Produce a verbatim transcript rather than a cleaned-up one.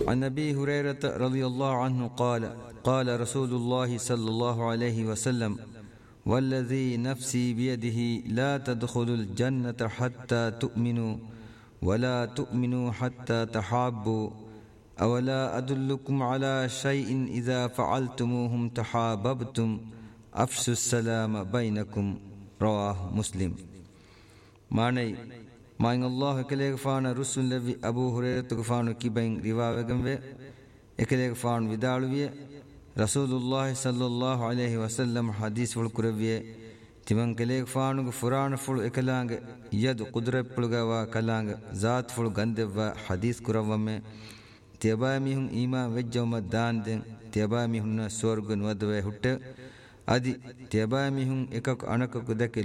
عن أبي هريرة رضي الله عنه قال قال رسول الله صلى الله عليه وسلم والذي نفسي بيده لا تدخلوا الجنة حتى تؤمنوا ولا تؤمنوا حتى تحابوا أولا أدلكم على شيء إذا فعلتموهم تحاببتم أفشوا السلام بينكم رواه مسلم. معنى ما إن الله كليك فان رسول لبي أبو هريرة فان كيبين رواية به إكليك فان بدالوية رسول الله صلى الله عليه وسلم حديث والكربية تمن كليك فانو فران فل إكلانگ يد قدرة پلگوا كلانگ ذات فل گندوا حديث كربومه تيباميهم إيمان وجوم دان دين تيباميهم سورغن ودوه هٹ أدي تيباميهم إكك أنك كدك